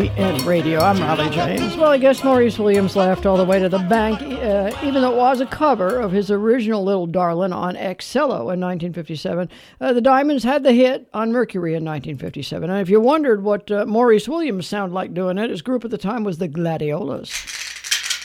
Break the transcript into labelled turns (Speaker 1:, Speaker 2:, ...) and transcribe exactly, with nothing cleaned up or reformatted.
Speaker 1: And radio. I'm Raleigh James. Well, I guess Maurice Williams laughed all the way to the bank, uh, even though it was a cover of his original Little Darlin' on Excello in nineteen fifty-seven. Uh, the Diamonds had the hit on Mercury in nineteen fifty-seven. And if you wondered what uh, Maurice Williams sounded like doing it, his group at the time was the Gladiolas.